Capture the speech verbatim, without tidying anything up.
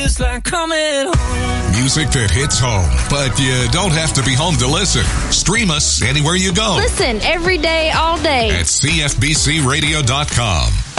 It's like coming home. Music that hits home, but you don't have to be home to listen. Stream us anywhere you go. Listen every day, all day at C F B C radio dot com.